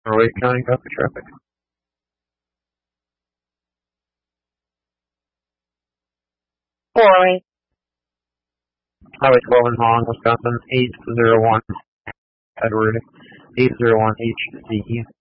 Wake County, copy traffic. Highway 12 in Holland, Wisconsin, 801 Edward, 801 HCE.